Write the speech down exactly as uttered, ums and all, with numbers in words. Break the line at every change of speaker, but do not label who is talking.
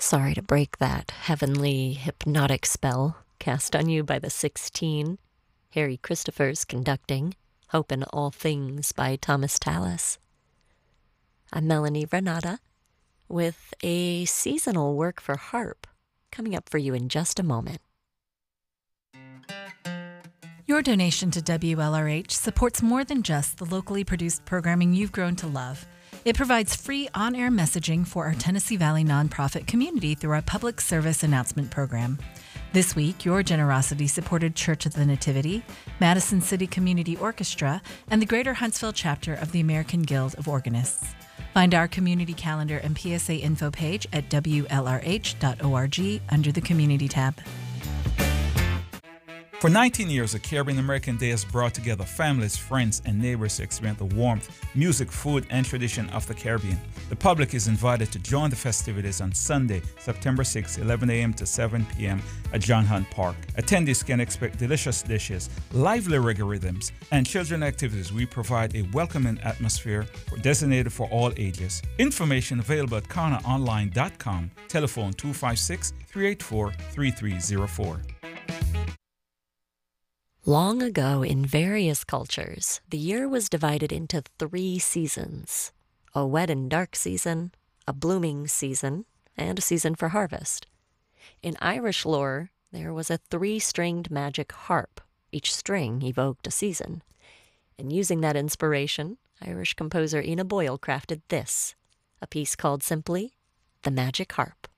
Sorry to break that heavenly hypnotic spell cast on you by the Sixteen. Harry Christophers conducting Hope in All Things by Thomas Tallis. I'm Melanie Renata with a seasonal work for harp coming up for you in just a moment.
Your donation to W L R H supports more than just the locally produced programming you've grown to love. It provides free on-air messaging for our Tennessee Valley nonprofit community through our public service announcement program. This week, your generosity supported Church of the Nativity, Madison City Community Orchestra, and the Greater Huntsville chapter of the American Guild of Organists. Find our community calendar and P S A info page at W L R H dot org under the Community tab.
For nineteen years, the Caribbean American Day has brought together families, friends, and neighbors to experience the warmth, music, food, and tradition of the Caribbean. The public is invited to join the festivities on Sunday, September sixth, eleven a.m. to seven p.m. at John Hunt Park. Attendees can expect delicious dishes, lively reggae rhythms, and children activities. We provide a welcoming atmosphere for designated for all ages. Information available at kana online dot com. Telephone two five six, three eight four, three three zero four.
Long ago, in various cultures, the year was divided into three seasons: a wet and dark season, a blooming season, and a season for harvest. In Irish lore, there was a three-stringed magic harp. Each string evoked a season. And using that inspiration, Irish composer Ina Boyle crafted this, a piece called simply The Magic Harp.